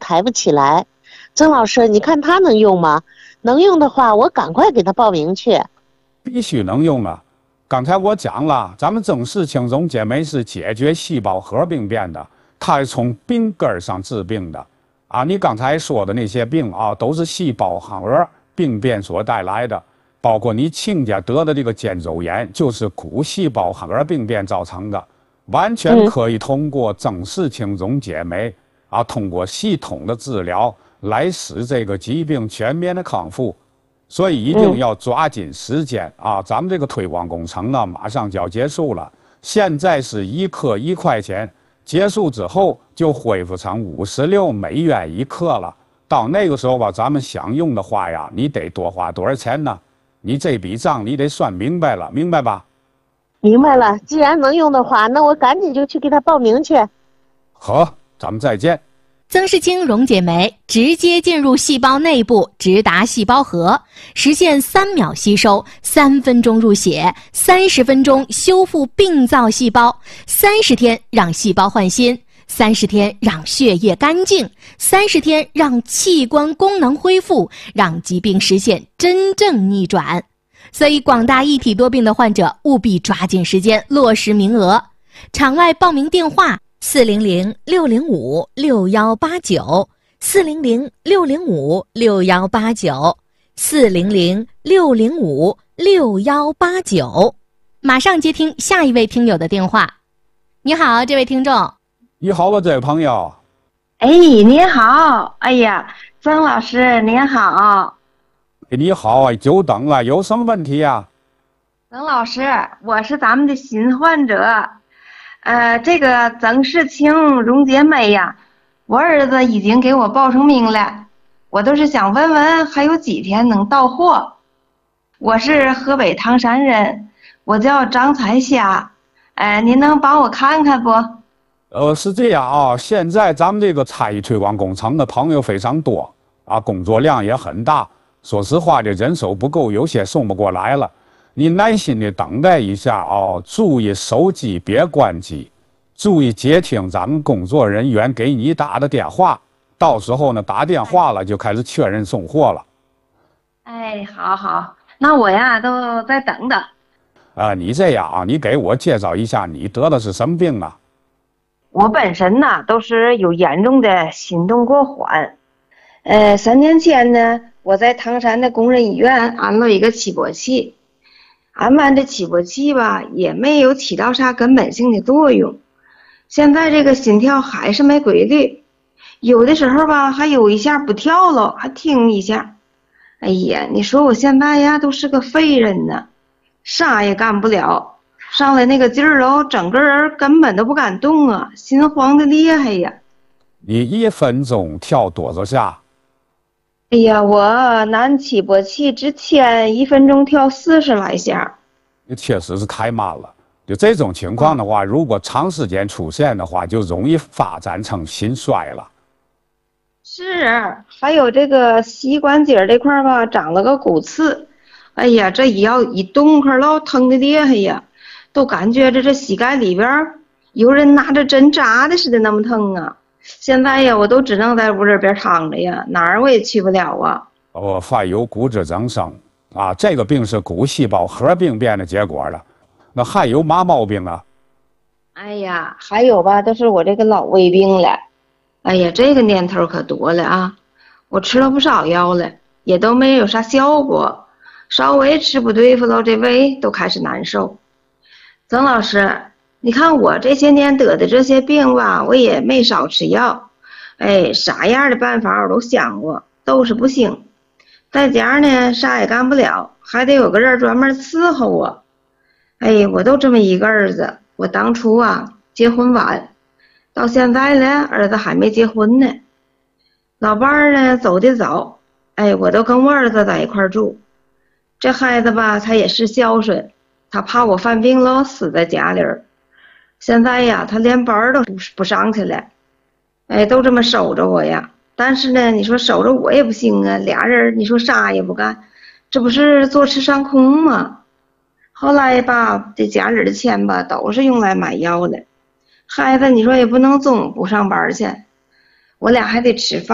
抬不起来。曾老师，你看他能用吗？能用的话，我赶快给他报名去。 必须能用啊！刚才我讲了，咱们曾氏青总解酶是解决细胞核病变的，它是从病根上治病的。啊，你刚才说的那些病啊，都是细胞核病变所带来的，包括你亲家得的这个肩周炎，就是骨细胞核病变造成的，完全可以通过曾氏青总解酶啊，通过系统的治疗来使这个疾病全面的康复。所以一定要抓紧时间啊！咱们这个推广工程呢，马上就要结束了。现在是1克1块钱，结束之后就恢复成56美元1克了。到那个时候吧，咱们想用的话呀，你得多花多少钱呢？你这笔账你得算明白了，明白吧？ 明白了，既然能用的话，那我赶紧就去给他报名去。 好，咱们再见。 曾氏青溶解酶直接进入细胞内部，直达细胞核，实现3秒吸收、3分钟入血、30分钟修复病灶细胞、30天让细胞换新、30天让血液干净、30天让器官功能恢复，让疾病实现真正逆转。所以广大一体多病的患者务必抓紧时间落实名额。场外报名电话400-605-6189，400-605-6189，马上接听下一位听友的电话。你好，这位听众。 你好吧，这位朋友。 哎，您好，哎呀，曾老师您好。 你好啊，久等了，有什么问题呀？ 曾老师，我是咱们的新患者。这个曾氏青溶解酶呀，我儿子已经给我报上名了，我都是想问问还有几天能到货。我是河北唐山人，我叫张彩霞，您能帮我看看不？ 是这样啊，现在咱们这个参与推广工程的朋友非常多啊，工作量也很大，说实话这人手不够，有些送不过来了。你耐心的等待一下哦，注意手机别关机，注意接听咱们工作人员给你打的电话，到时候呢打电话了就开始确认送货了。 哎，好，那我呀都再等等。 你这样啊，你给我介绍一下你得的是什么病啊？ 我本身呢都是有严重的心动过缓，3年前呢，我在唐山的工人医院安了一个起搏器。安完这起搏器吧，也没有起到啥根本性的作用。现在这个心跳还是没规律，有的时候吧，还有一下不跳了，还停一下。哎呀，你说我现在呀，都是个废人呢，啥也干不了，上来那个劲儿喽，整个人根本都不敢动啊，心慌的厉害呀。 你1分钟跳多少下？ 哎呀，我拿起搏器之前1分钟跳40来下。 确实是太慢了。就这种情况的话，如果长时间出现的话，就容易发展成心衰了。 是，还有这个膝关节这块吧，长了个骨刺。哎呀，这要一动块老疼的厉害呀，都感觉这膝盖里边有人拿着针扎的似的，那么疼啊！现在呀，我都只能在屋里边躺着呀，哪儿我也去不了啊。 患有骨质增生啊，这个病是骨细胞核病变的结果了。那还有嘛毛病啊？ 哎呀，还有吧，都是我这个老胃病了。哎呀，这个年头可多了啊！我吃了不少药了，也都没有啥效果，稍微吃不对付了，这胃都开始难受。曾老师，你看我这些年得的这些病吧，我也没少吃药，哎，啥样的办法我都想过，都是不行。在家呢，啥也干不了，还得有个人专门伺候我。哎，我都这么一个儿子，我当初啊结婚晚，到现在呢，儿子还没结婚呢。老伴儿呢走得早，哎，我都跟我儿子在一块住。这孩子吧，他也是孝顺，他怕我犯病了死在家里儿。现在呀，他连班都不上去了，哎，都这么守着我呀。但是呢，你说守着我也不行啊，俩人你说啥也不干，这不是坐吃山空吗？后来吧，这家里的钱吧，都是用来买药的。孩子，你说也不能总不上班去，我俩还得吃饭。